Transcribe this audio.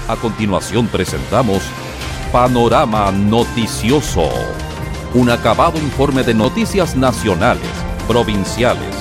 A continuación presentamos Panorama Noticioso, un acabado informe de noticias nacionales, provinciales,